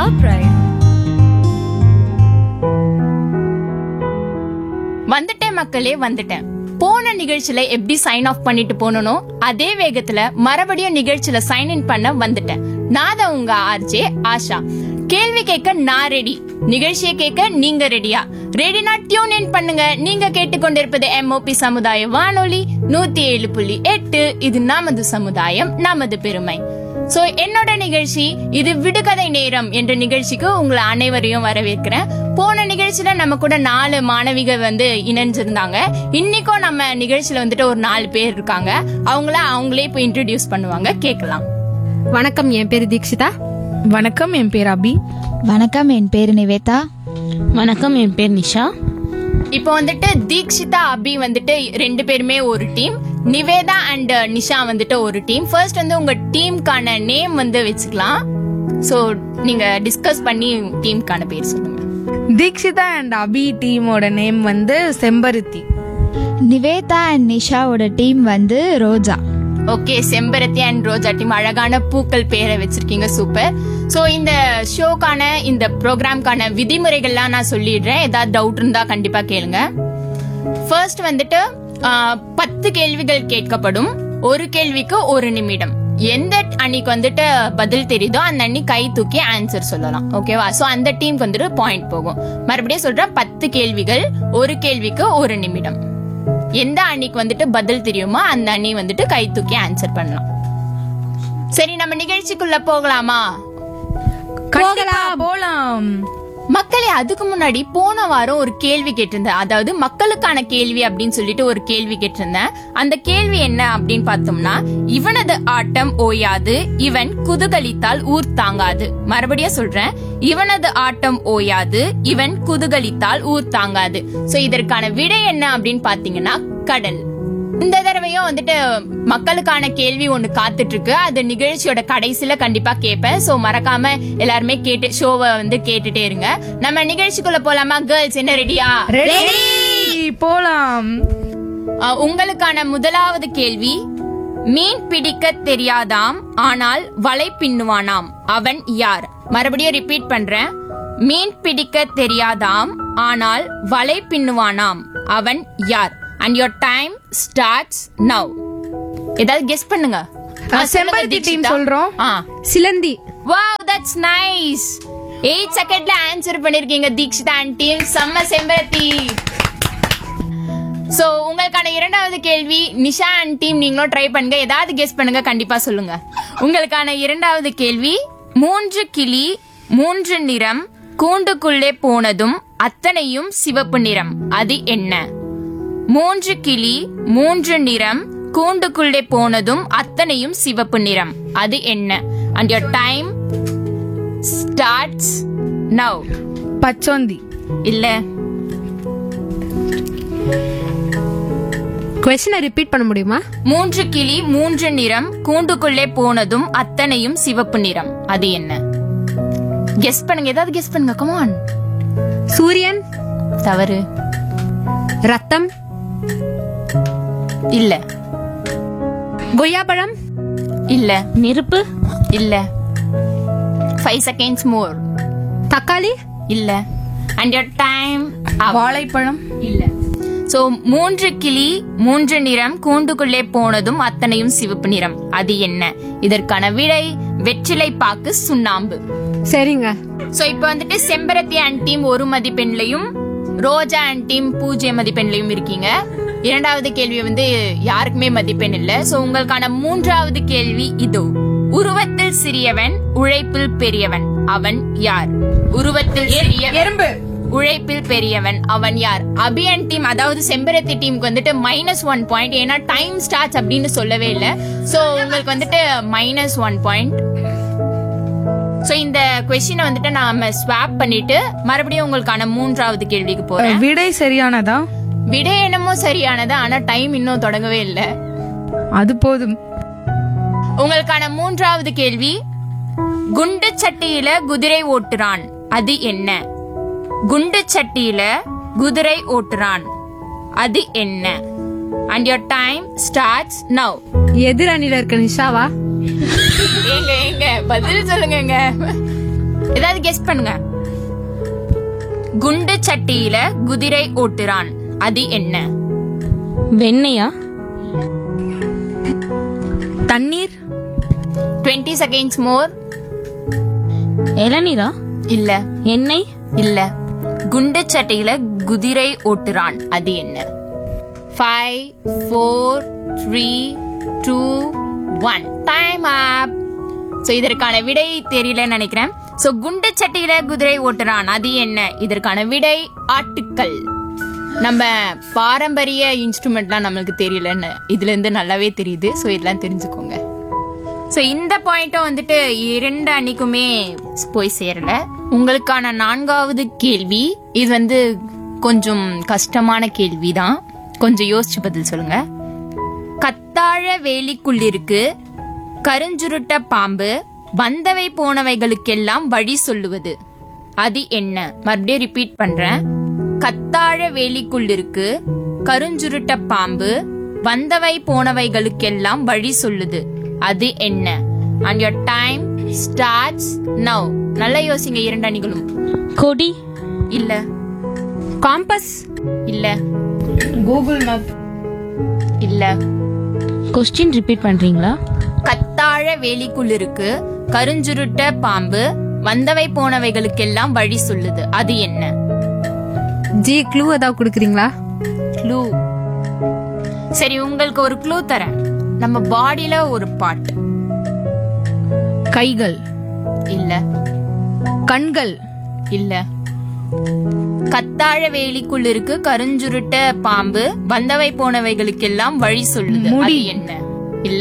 Alright. வந்துட்டேன் மக்களே, வந்துட்டேன். போன நிகழ்ச்சியில எப்படி சைன் ஆஃப் பண்ணிட்டு போனனோ அதே வேகத்துல மறுபடியும் நிகழ்ச்சியில சைன் இன் பண்ண வந்துட்டேன். நான் தான் உங்க ஆர்ஜே ஆஷா. கேள்வி கேட்க நான் ரெடி, நிகழ்ச்சியை கேட்க நீங்க ரெடியா? ரெடினா டியூன் இன் பண்ணுங்க. நீங்க கேட்டுக்கொண்டிருப்பது MOP சமுதாய வானொலி 107.8. இது நமது சமுதாயம், நமது பெருமை. சோ என்னோட நிகழ்ச்சி இது விடுகதை நேரம் என்ற நிகழ்ச்சிக்கு உங்களை அனைவரையும் வரவேற்கிறேன். போன நிகழ்ச்சியில நம்ம கூட 4 மாணவிகள் இணைஞ்சிருந்தாங்க. இன்னைக்கும் நம்ம நிகழ்ச்சியில ஒரு 4 பேர் இருக்காங்க. அவங்களே இப்ப இன்ட்ரோடியூஸ் பண்ணுவாங்க, கேட்கலாம். வணக்கம், என் பேரு தீக்ஷிதா. வணக்கம், என் பேர் அபி. வணக்கம், என் பேரு நிவேதா. வணக்கம், என் பேர் நிஷா. இப்போ தீக்ஷிதா அபி 2 பேருமே ஒரு டீம், நிவேதா அண்ட் நிஷா ஒரு டீம். ஃபர்ஸ்ட் உங்க டீமுக்கான நேம் வச்சுக்கலாம். சோ நீங்க டிஸ்கஸ் பண்ணி டீமுக்கான பேர் சொல்லுங்க. தீக்ஷிதா அண்ட் அபி டீமோட நேம் செம்பருத்தி. Nivetha and நிஷாவோட team Roja. Okay, செம்பருத்தி அண்ட் ரோஜா டீம். அழகான பூக்கள் பேரை வச்சிருக்கீங்க, சூப்பர். சோ இந்த ஷோக்கான இந்த ப்ரோக்ராம்கான விதிமுறைகள்லாம் நான் சொல்லிடுறேன். ஏதாவது டவுட் இருந்தா கண்டிப்பா கேளுங்க. ஃபர்ஸ்ட் 10 கேள்விகள் கேட்கப்படும். ஒரு கேள்விக்கு 1 நிமிடம். எந்த அன்னைக்கு பதில் தெரியுதோ அந்த அன்னி கை தூக்கி ஆன்சர் சொல்லலாம். ஓகேவா? சோ அந்த டீமுக்கு பாயிண்ட் போகும். மறுபடியும் சொல்றேன், 10 கேள்விகள், ஒரு கேள்விக்கு 1 நிமிடம். எந்த அன்னைக்கு பதில் தெரியுமோ அந்த அன்னி கை தூக்கி ஆன்சர் பண்ணலாம். சரி, நம்ம நிகழ்ச்சிக்குள்ள போகலாமா? போலாம். மக்களே, அதுக்கு முன்னாடி போன வாரம் ஒரு கேள்வி கேட்டிருந்தேன். அதாவது மக்களுக்கான கேள்வி அப்படின்னு சொல்லிட்டு ஒரு கேள்வி கேட்டிருந்தேன். அந்த கேள்வி என்ன அப்படின்னு பார்த்தோம்னா, இவனது ஆட்டம் ஓயாது, இவன் குதூகலித்தால் ஊர் தாங்காது. மறுபடியும் சொல்றேன், இவனது ஆட்டம் ஓயாது, இவன் குதூகலித்தால் ஊர் தாங்காது. சோ இதற்கான விடை என்ன அப்படின்னு பாத்தீங்கன்னா கடல். இந்த தடவையும் மக்களுக்கான கேள்வி ஒண்ணு காத்துட்டு இருக்கு. அது நிகழ்ச்சியோட கடைசியில கண்டிப்பா கேட்பேன். சோ மறக்காம எல்லாருமே கேட்டு ஷோவை கேட்டுட்டே இருங்க. நம்ம நிகழ்ச்சிக்குள்ள போலாமா? கேர்ள்ஸ் என்ன ரெடியா? போலாம். உங்களுக்கான முதலாவது கேள்வி, மீன் பிடிக்க தெரியாதாம் ஆனால் வலை பின்னுவானாம், அவன் யார்? மறுபடியும் ரிப்பீட் பண்றேன், மீன் பிடிக்க தெரியாதாம் ஆனால் வலை பின்னுவானாம், அவன் யார்? And your time starts now. ஏதாவது கெஸ் பண்ணுங்க. செம்பருத்தி டீம் சொல்றோம். சிலந்தி. Wow, that's nice. 8 செகண்ட்ல ஆன்சர் பண்ணிருக்கீங்க தீக்ஷிதா அண்ட் டீம். செம்ம செம்பருத்தி. சோ உங்களுக்கான இரண்டாவது கேள்வி, நிஷா அண்ட் டீம் நீங்களும் ட்ரை பண்ணுங்க. ஏதாவது கெஸ் பண்ணுங்க, கண்டிப்பா சொல்லுங்க. உங்களுக்கான இரண்டாவது கேள்வி, 3 கிளி 3 நிறம் கூண்டுக்குள்ளே போனதும் அத்தனையும் சிவப்பு நிறம், அது என்ன? 3 கிளி 3 நிறம் கூண்டுக்குள்ளே போனதும் அத்தனையும் சிவப்பு நிறம், அது என்ன? And your time starts now. பச்சோந்தி. இல்ல. क्वेश्चन ரிப்பீட் பண்ண முடியுமா? 3 கிளி 3 நிறம் கூண்டுக்குள்ளே போனதும் அத்தனையும் சிவப்பு நிறம், அது என்ன? கெஸ் பண்ணுங்க, ஏதாவது கெஸ் பண்ணுங்க. come on. சூரியன். தவறு. ரத்தம். இல்ல. கொய்யாப்பழம். இல்ல. நெருப்பு. இல்ல. 5 seconds more. தக்காளி. இல்ல. And your time. வாழைப்பழம். இல்ல. சோ 3 கிளி 3 நிறம் கூண்டுக்குள்ளே போனதும் அத்தனையும் சிவப்பு நிறம், அது என்ன? இதற்கான விடை வெற்றிலை பாக்கு சுண்ணாம்பு. சரிங்க. சோ இப்ப செம்பருத்தி and team 1 மதிப்பெண்லையும் Roja and team 0 மதிப்பெண்லையும் இருக்கீங்க. இரண்டாவது கேள்வி யாருக்குமே மதிப்பெண் இல்ல. சோ உங்களுக்கான மூன்றாவது கேள்வி இதோ. உருவத்தில் சிறியவன் உழைப்பில் பெரியவன், அவன் யார்? உருவத்தில் சிறியவன், எறும்பு. உழைப்பில் பெரியவன், அவன் யார்? அபி அண்ட் டீம், அதாவது செம்பருத்தி டீமுக்கு -1 பாயிண்ட். ஏன்னா டைம் ஸ்டார்ட்ஸ் அப்படின்னு சொல்லவே இல்ல. சோ உங்களுக்கு -1 பாயிண்ட். சோ இந்த क्वेश्चन நாம ஸ்வாப் பண்ணிட்டு மறுபடியும் உங்களுக்கான மூன்றாவது கேள்விக்கு போறேன். விடை சரியானதா? விடை என்னமோ சரியானது, ஆனா டைம் இன்னும் தொடங்கவே இல்ல. அது போதும். உங்களுக்கான மூன்றாவது கேள்வி, குண்டு சட்டியில குதிரை ஓட்டுறான், அது என்ன? குண்டு சட்டியில குதிரை ஓட்டுறான், அது என்ன? And your time starts now. எதிர் அணில இருக்க நிஷாவா? ஏங்க பதில் சொல்லுங்க. ஏதாவது கெஸ் பண்ணுங்க. குண்டு சட்டியில குதிரை ஓட்டுறான், அது என்ன? வெண்ணையா? தண்ணீர். 20 seconds more. இளநீரா? இல்ல. எண்ணெய்? இல்ல. குண்டு சட்டியில குதிரை ஓட்டுறான், அது என்ன? 5 4 3 2 1 டைம் அப். சோ இதற்கான விடை தெரியலன்னு நினைக்கிறேன். சோ குண்டு சட்டியில குதிரை ஓட்டுறான், அது என்ன? இதற்கான விடை ஆட்டுக்கல். நம்ம பாரம்பரிய இன்ஸ்ட்ருமெண்ட்லாம் நம்மளுக்கு தெரியலன்னு இதுல இருந்து நல்லாவே தெரியுது. சோ இதெல்லாம் தெரிஞ்சுக்கோங்க. சோ இந்த பாயிண்ட்டும் வந்துட்டு 2 அணிக்குமே போய் சேரல. உங்களுக்கான 4வது கேள்வி இது வந்து கொஞ்சம் கஷ்டமான கேள்விதான். கொஞ்சம் யோசிச்சு பதில் சொல்லுங்க. கத்தாழ வேலிக்குள்ளிருக்கு கருஞ்சுருட்ட பாம்பு, வந்தவை போனவைகளுக்கெல்லாம் வழி சொல்லுவது, அது என்ன? மறுபடியும் ரிப்பீட் பண்றேன். கத்தாழ வேலிக்குள்ளிருக்கு கருஞ்சுருட்ட பாம்பு, வந்தவை போனவைகளுக்கெல்லாம் வழி சொல்லுது, அது என்ன? And your time starts now. நல்லா யோசிங்க 2 அணிகளும். கொடி? இல்ல. காம்பஸ்? இல்ல. Google map. இல்ல. கொஸ்டின் ரிப்பீட் பண்றீங்களா? கத்தாழ வேலிக்குள்ளிருக்கு கருஞ்சுருட்ட பாம்பு, வந்தவை போனவைகளுக்கெல்லாம் வழி சொல்லுது, அது என்ன? ஜி க்ளூ ஏதாவது கொடுக்குறீங்களா? க்ளூ? சரி, உங்களுக்கு ஒரு க்ளூ தரேன். நம்ம பாடியில ஒரு பார்ட். கைகள். இல்ல. கண்கள். இல்ல. கத்தாழ வேலிக்குள் இருக்கு கருஞ்சுருட்ட பாம்பு, வந்தவை போனவைகளுக்கெல்லாம் வழி சொல்லுது, அது என்ன? இல்ல.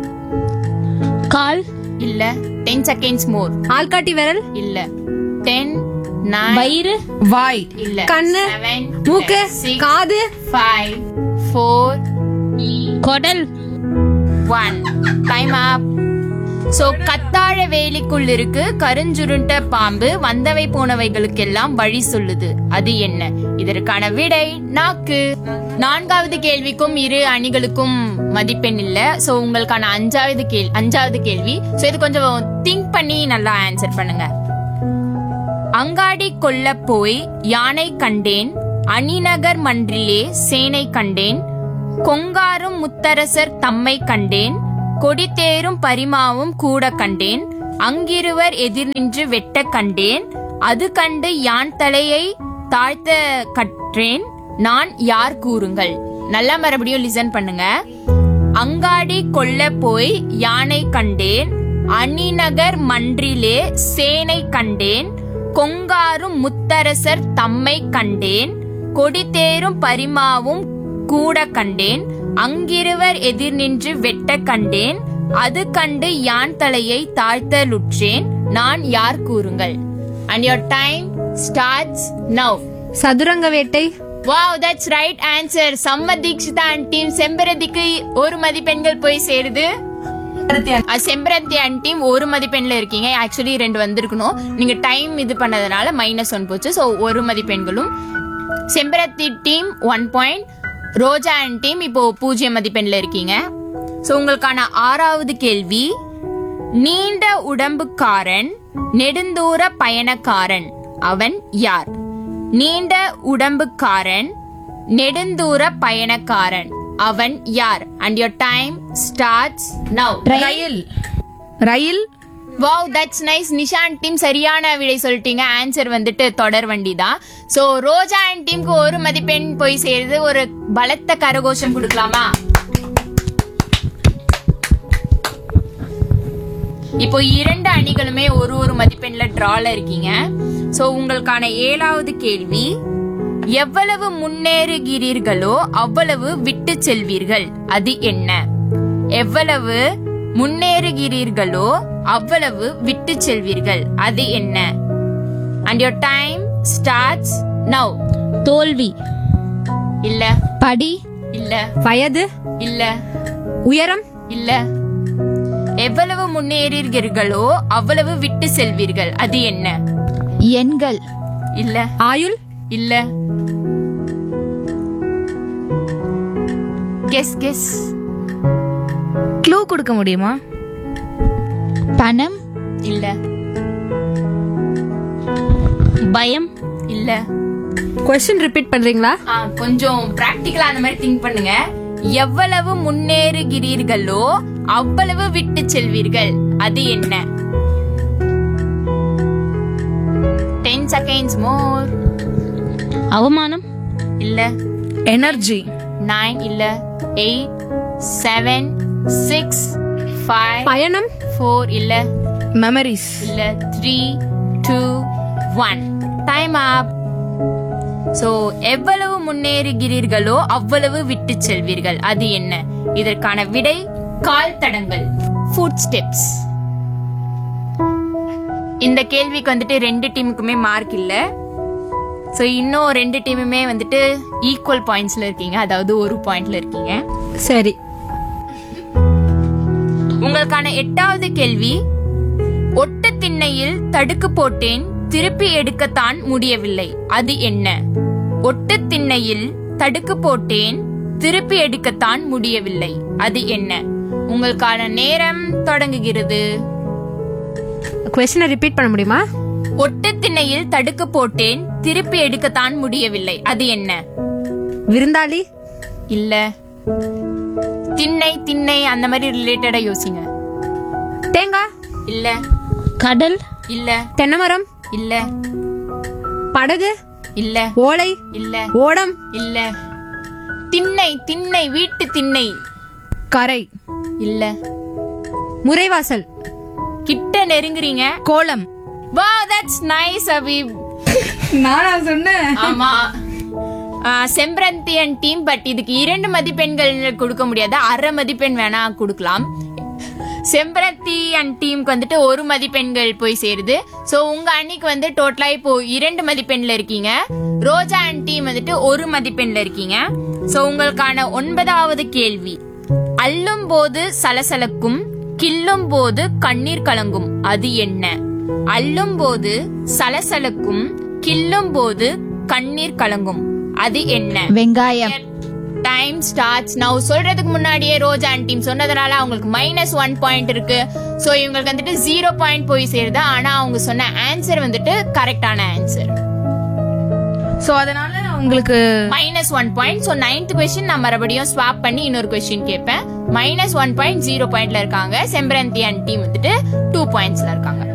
கால்? இல்ல. 10 seconds more. ஆள்காட்டி விரல்? இல்ல. 10 9 வயிறு? வாய். இல்ல. கண்ணு? 7 மூக்கு? 6 காது? 5 4 கொடல்? 1 டைம் அப். சோ கத்தாழ வேலிக்குள் இருக்கு கருஞ்சுருண்ட பாம்பு, வந்தவை போனவைகளுக்கெல்லாம் வழி சொல்லுது, அது என்ன? இதற்கான விடை நாக்கு. 4வது கேள்விக்கும் 2 அணிகளுக்கும் மதிப்பெண் இல்ல. சோ உங்களுக்கான 5வது கேள்வி. சோ இது கொஞ்சம் திங்க் பண்ணி நல்லா ஆன்சர் பண்ணுங்க. அங்காடி கொல்ல போய் யானை கண்டேன், அணிநகர் மன்றிலே சேனை கண்டேன், கொங்காரும் முத்தரசர் தம்மை கண்டேன், கொடித்தேரும் பரிமாவும் கூட கண்டேன், அங்கிருவர் எதிர் நின்று வெட்ட கண்டேன், அது கண்டு யான் தலையை தாழ்த்த கற்றேன், நான் யார் கூறுங்கள். நல்லா மறுபடியும் லிசன் பண்ணுங்க. அங்காடி கொல்ல போய் யானை கண்டேன், அணிநகர் மன்றிலே சேனை கண்டேன், கொங்காரும் முத்தரசர் தம்மை கண்டேன், கொடித்தேரும் பரிமாவும் கூட கண்டேன், அங்கிருவர் எதிர் நின்று வெட்ட கண்டேன், அது கண்டு யான் தலையை தாழ்த்தலுற்றேன், நான் யார் கூறுங்கள். And your time starts now. சதுரங்க வேட்டை? Wow, that's right answer. Samvat Deekshitha and team செம்பரதிக்கு 1 மதிப்பெண்கள் போய் சேருது. செம்பரத்தி அண்ட் டீம் 1 மதிப்பெண்ல இருக்கீங்க. ஆக்சுவலி 2 வந்திருக்கணும். நீங்க டைம் இது பண்ணதுனால -1 போச்சு. So 1 மதிப்பெண்களும். செம்பரத்தி team 1 point, Roja and team இப்போ 0 மதிப்பெண்ல இருக்கீங்க. சோ உங்களுக்கான 6வது கேள்வி. நீண்ட உடம்புக்காரன், நெடுந்தூர பயணக்காரன், அவன் யார்? நீண்ட உடம்புக்காரன், நெடுந்தூர பயணக்காரன், அவன் யார்? And your time starts now. Rail. Rail. Wow, that's nice. Nishan team சரியான விடை சொல்லிட்டீங்க. ஆன்சர் வந்துட்டு தொடர் வண்டி தான். சோ ரோஜா அண்ட் டீமுக்கு 1 மதிப்பெண் போய் சேருது. ஒரு பலத்த கரகோஷம் கொடுக்கலாமா? இப்போ 2 அணிகளுமே ஒரு மதிப்பெண்ல டிரால இருக்கீங்க. சோ உங்களுக்கான 7வது கேள்வி. எவ்வளவு முன்னேறுகிறீர்களோ அவ்வளவு விட்டு செல்வீர்கள், அது என்ன? எவ்வளவு முன்னேறுகிறீர்களோ அவ்வளவு விட்டு செல்வீர்கள், அது என்ன? And your time starts now. தோல்வி? இல்ல. படி? இல்ல. வயது? இல்ல. உயரம்? இல்ல. எவ்வளவு முன்னேறுகிறீர்களோ அவ்வளவு விட்டு செல்வீர்கள், அது என்ன? எண்கள்? இல்ல. ஆயுள்? இல்ல. கெஸ். க்ளூ கொடுக்க முடியுமா? பணம்? இல்ல. பயம். இல்ல. கொஸ்டின் ரிப்பீட் பண்றீங்களா? கொஞ்சம் பிராக்டிகலா அந்த மாதிரி திங்க் பண்ணுங்க. எவ்வளவு முன்னேறுகிறீர்களோ அவ்வளவு விட்டு செல்வீர்கள், அது என்ன? 10 seconds more. அவமானம். இல்ல. எனர்ஜி. 9 இல்ல. 8 7 6 5 பயணம். 4 இல்ல. மெமரிஸ். இல்ல. 3 2 1 டைம் அப். சோ எவ்வளவு முன்னேறுகிறீர்களோ அவ்வளவு விட்டு செல்வீர்கள், அது என்ன? இதற்கான விடை கால் தடங்கள், ஃபுட் ஸ்டெப்ஸ். இந்த கேள்விக்கு வந்துட்டு 2 டீமுக்குமே மார்க் இல்ல. சோ இன்னும் 2 டீமுமே வந்துட்டு ஈக்குவல் பாயிண்ட்ஸ்ல இருக்கீங்க, அதாவது 1 பாயிண்ட்ல இருக்கீங்க. சரி, உங்களுக்கான 8வது கேள்வி. ஒட்டு திண்ணையில் தடுக்கு போட்டேன், திருப்பி எடுக்கத்தான் முடியவில்லை, அது என்ன? ஒட்டு திண்ணையில் தடுக்கு போட்டேன், திருப்பி எடுக்கத்தான் முடியவில்லை, அது என்ன? உங்களுக்கான நேரம் தொடங்குகிறது. கொஸ்டினை ரிப்பீட் பண்ண முடியுமா? ஒட்டு திண்ணையில் தடுக்கு போட்டேன், திருப்பி எடுக்கத்தான் முடியவில்லை, அது என்ன? விருந்தாளி. இல்ல. திண்ணை திண்ணை அந்த மாதிரி ரிலேட்டடா யோசிங்க. தேங்காய். இல்ல. கடல். இல்ல. தென்னைமரம். இல்ல. படகு. இல்ல. ஓலை. இல்ல. ஓடம். இல்ல. திண்ணை திண்ணை, வீட்டு திண்ணை. கரை. இல்ல. முறைவாசல். கிட்ட நெருங்குறீங்க. கோலம். Wow, that's nice, Habib. நானா சொன்னேன்? ஆமா. செம்பரந்தி அண்ட் டீம், பட் இதுக்கு 2 மதிப்பெண்கள் கொடுக்க முடியாது, அரை மதிப்பெண் வேணா கொடுக்கலாம். செம்பரந்தி அண்ட் டீமுக்கு வந்துட்டு 1 மதிப்பெண்கள் போய் சேருது. சோ உங்க அன்னைக்கு வந்து டோட்டலா இப்போ 2 மதிப்பெண்ல இருக்கீங்க. ரோஜா அண்ட் டீம் வந்துட்டு 1 மதிப்பெண்ல இருக்கீங்க. சோ உங்களுக்கான 9வது கேள்வி. அள்ளும் போது சலசலக்கும், கிள்ளும் போது கண்ணீர் கலங்கும், அது என்ன? அள்ளும் போது சலசலக்கும், கிள்ளும் போது கண்ணீர் கலங்கும், அது என்ன? வெங்காயம். Time starts now. சொல்றதுக்கு முன்னாடியே ரோஜா அண்ட் டீம் சொன்னதுனால அவங்களுக்கு -1 பாயிண்ட் இருக்கு. சோ இவங்களுக்கு வந்துட்டு 0 பாயிண்ட் போய் சேருது. ஆனா அவங்க சொன்ன ஆன்சர் வந்துட்டு கரெக்டான ஆன்சர். சோ அதனால உங்களுக்கு -1 பாயிண்ட். சோ 9th கொஸ்டின் நான் மறுபடியும் ஸ்வாப் பண்ணி இன்னொரு கொஸ்டின் கேட்பேன். -1 பாயிண்ட் 0 பாயிண்ட்ல இருக்காங்க. செம்பரந்தி அண்ட் டீம் வந்துட்டு 2 பாயிண்ட்ஸ்ல இருக்காங்க.